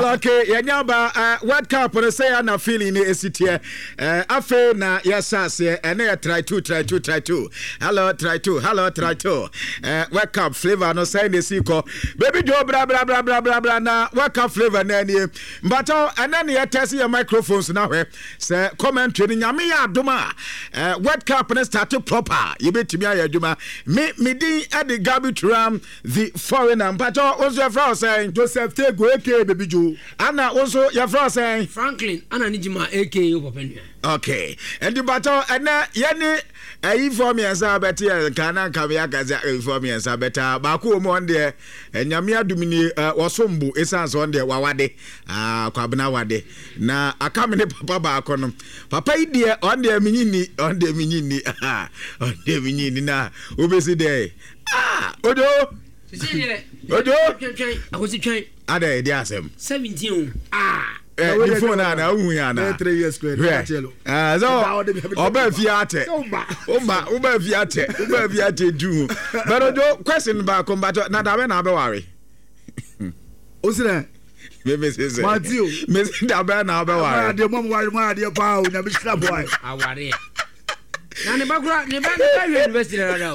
Okay, yanyaba World Cup on say na feeling ni esitie. Afe na yesase ene ya try to. Hello try to. World Cup flavor no say ne siko. Baby Joe bra na World Cup flavor na ni. Mbato ene ne test your microphones na hwe. Say commentary ni nyame ya adoma. World Cup na start proper. Yebetimi ya aduma. Me din at the Gabi Tram the foreigner. Mbato onzo fra say Joseph Tego aka Baby Joe. Anna also your friend saying Franklin Anna Nijima aka Popenia. Okay. And the battle and yani for me as a better kana kamia for me as a better Baku one there and Yamia Dumini Wasumbu Essence on there Wawade Kwabna Wade. Na akamene papa bakono. Papa dear on the minini on the minini na ubesi day. Odo I was trying. Ada dia asem 17 the phone na hu ya na 3 years square so oba fiate oba fiate du but do question ba combat na da na be ware osira me say Matthew me da be na be ware de mom ware ma de pa o na be stra boy aware na ne bakura ne ba university na now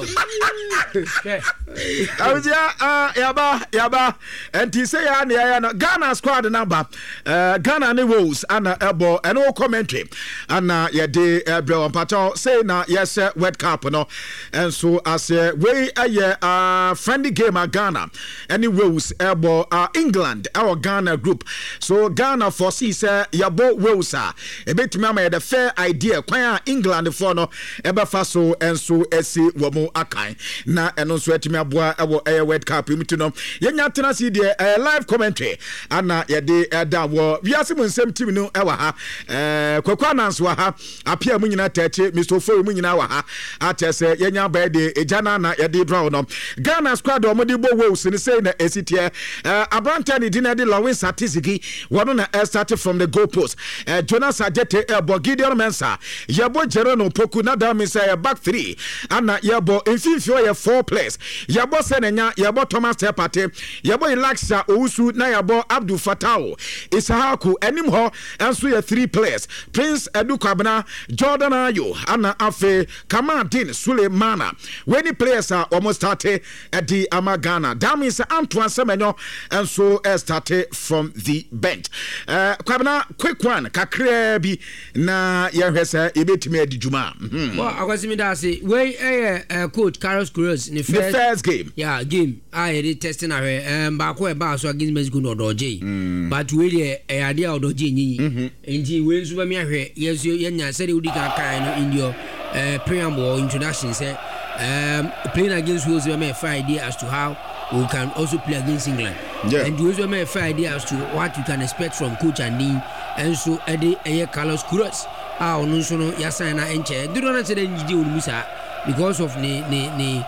yaba and say ya na Ghana squad number Ghana ni Wolves and ebo and all commentary and ye de bro pato say na yes World Cup no and so as we friendly game at Ghana any Wolves ebo England our Ghana group so Ghana foresee say yabo Wolves e betimi am the fair idea kwan England for no ebe fa so and so esi wo mu akan na eno so etimi aboa ewo World Cup imiti no yenya tena si de live commentary ana ye de da wo wiase mu nsem team no ewa ha kwakwa nanso wa ha apia mu nyina tache Mr. Fo mu nyina wa ha atese yenya ba de ejana na ye de draw no Ghana squad o mo de bo Wolves ni say na esitie Abranta ni dinade Lawin Satizigi wono na start from the goal post Jonas Ajete Gideon Mensah yebo Jerano Poku na da mi say back 3 ana yebo infifio ye 4 players yebo Senenya yebo Thomas Tepate yebo Ilaxa Owusu na yebo Abdul Fatao Isahaku enim ho enso ye 3 players Prince Edu Kwabena Jordan Ayo ana afe Kamadin Sulemana when the players are almost started at the Amagana that means Antoine Semenyo enso started from the bench Kwabena quick one kakra bi na ye hwese ebetime adijuma well akwasimi da say we coach Carlos Cruz in the first game game I did testing her back where ba so against Mexico no doje but we dey idea of doje nyi nji we nso ba mi ahwe yes yenya said we can kind no in your preamble introduction say playing against Wales we may have idea as to how we can also play against England and we also may have idea as to what you can expect from coach and so Carlos Cruz no so no yasana enche do not say nji o musa because of the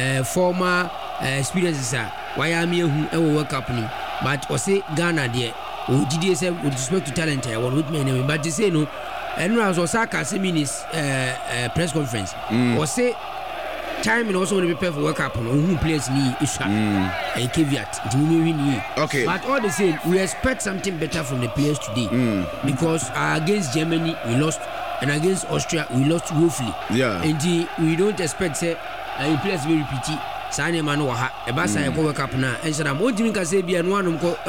former experiences why am you who World Cup ni but o say Ghana there o did say with respect to talent one with me but they say no and no so Saka say minutes press conference o say time and also when prepare for World Cup no who plays ni issue a caveat it will win okay but all the same we expect something better from the players today because against Germany we lost and against Austria we lost woefully and we don't expect say players will repeat Sane man wa ha e ba sa e ko World Cup na en shara mo ntimi ka say bia no anum ko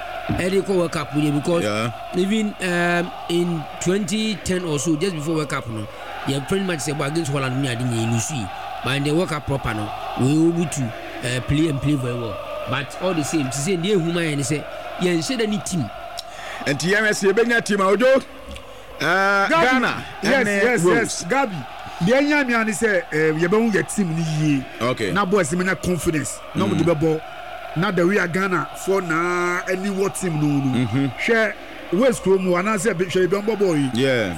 e ko World Cup because even in 2010 or so just before World Cup no you pretty much say against Holland me adi you see but in the World Cup proper no we able to play very well but all the same to say the human and say you share any team and TMS e benya team ojo Ghana yes Gabi the Nyami and say you be get team ni ye okay na boys me na confidence na mo de bebo na the we are Ghana for na any what team no share West Chrome and I say be share be boy